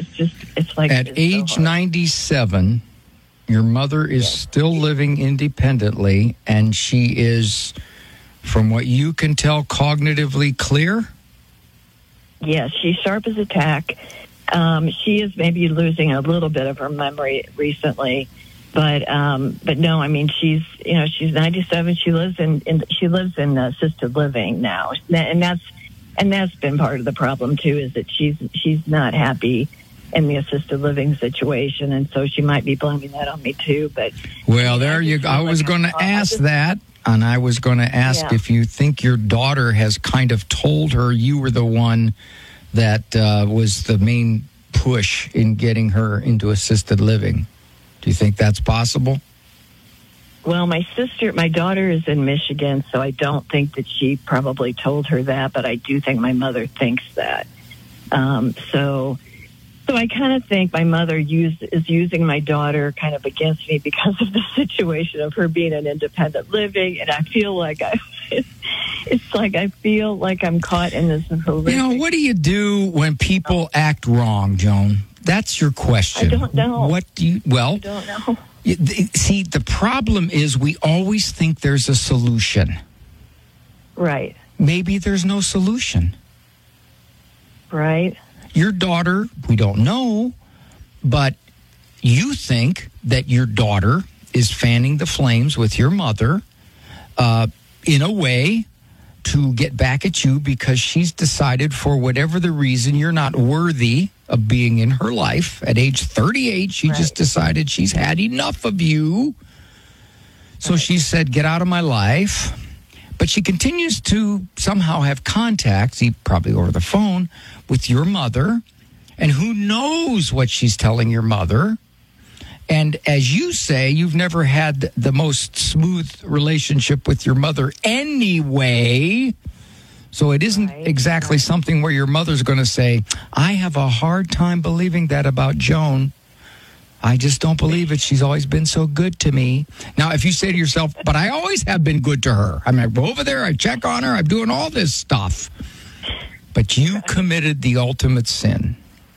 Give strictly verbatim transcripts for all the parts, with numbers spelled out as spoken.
It's just, it's like... At it's age so ninety-seven, your mother is yes. still living independently, and she is, from what you can tell, cognitively clear? Yes, she's sharp as a tack. Um, she is maybe losing a little bit of her memory recently, but um, but no, I mean she's you know she's ninety-seven. She lives in, in she lives in assisted living now, and that's and that's been part of the problem too. Is that she's she's not happy in the assisted living situation, and so she might be blaming that on me too. But well, there you go. I was like going to I, ask I just, that, and I was going to ask yeah. if you think your daughter has kind of told her you were the one that uh, was the main push in getting her into assisted living. Do you think that's possible? Well, my sister, my daughter is in Michigan, so I don't think that she probably told her that, but I do think my mother thinks that. Um, so, so I kind of think my mother used, is using my daughter kind of against me because of the situation of her being in independent living, and I feel like I... It's like I feel like I'm caught in this horrific... You know, what do you do when people act wrong, Joan? That's your question. I don't know. What do you... Well, I don't know. You, see, the problem is we always think there's a solution. Right. Maybe there's no solution. Right. Your daughter, we don't know, but you think that your daughter is fanning the flames with your mother uh, in a way to get back at you because she's decided, for whatever the reason, you're not worthy of being in her life. At age thirty-eight, she right. just decided she's had enough of you. So right. she said, get out of my life. But she continues to somehow have contact, probably over the phone, with your mother. And who knows what she's telling your mother. And as you say, you've never had the most smooth relationship with your mother anyway. So it isn't right, exactly right. something where your mother's going to say, I have a hard time believing that about Joan. I just don't believe it. She's always been so good to me. Now, if you say to yourself, but I always have been good to her. I mean, I go over there, I check on her, I'm doing all this stuff. But you right. committed the ultimate sin.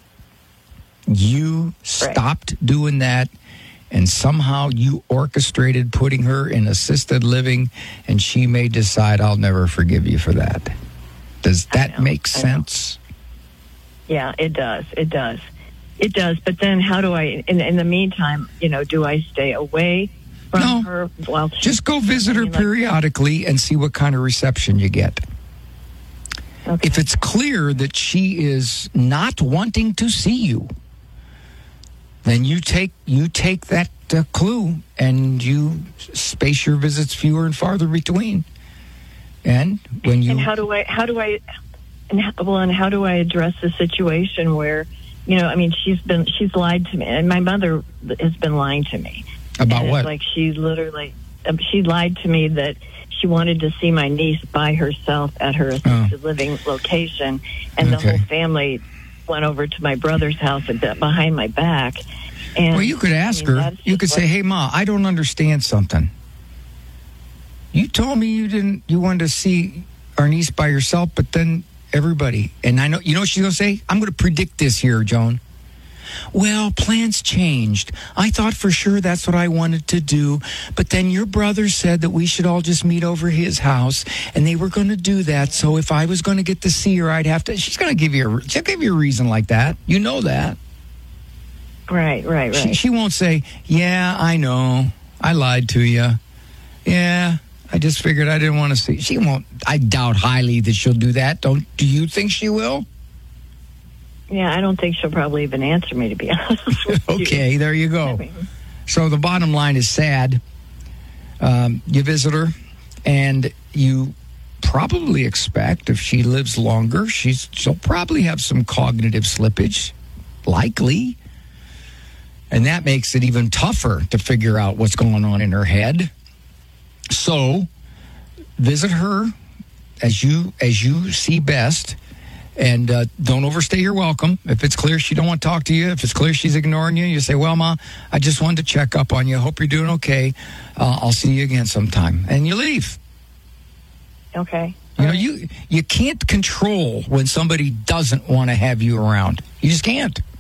You stopped right. doing that, and somehow you orchestrated putting her in assisted living, and she may decide, I'll never forgive you for that. Does that make sense? Yeah, it does. It does. It does. But then how do I, in, in the meantime, you know, do I stay away from no, her? While she, just go visit her I mean, like, periodically and see what kind of reception you get. Okay. If it's clear that she is not wanting to see you, then you take you take that uh, clue and you space your visits fewer and farther between. And when you and how do I how do I and how, well and how do I address the situation where, you know, I mean, she's been she's lied to me, and my mother has been lying to me about and what? It's like she literally um, she lied to me that she wanted to see my niece by herself at her assisted oh. living location, and okay. the whole family went over to my brother's house and behind my back. And, well, you could ask I mean, her. You could what, say, "Hey, Ma, I don't understand something. You told me you didn't. You wanted to see our niece by yourself, but then everybody." And I know, you know what she's going to say? I'm going to predict this here, Joan. Well, plans changed. I thought for sure that's what I wanted to do, but then your brother said that we should all just meet over his house, and they were going to do that. So if I was going to get to see her, I'd have to. She's going to give you a. She'll give you a reason like that. You know that. Right, right, right. She, she won't say, yeah, I know. I lied to you. Yeah, I just figured I didn't want to see. She won't. I doubt highly that she'll do that. Don't. Do you think she will? Yeah, I don't think she'll probably even answer me, to be honest with okay, you. There you go. I mean, so the bottom line is sad. Um, you visit her, and you probably expect if she lives longer, she's, she'll probably have some cognitive slippage, likely. And that makes it even tougher to figure out what's going on in her head. So visit her as you as you see best, and uh, don't overstay your welcome. If it's clear she don't want to talk to you, if it's clear she's ignoring you, you say, well, Ma, I just wanted to check up on you. Hope you're doing okay. Uh, I'll see you again sometime. And you leave. Okay. You know, you you can't control when somebody doesn't want to have you around. You just can't.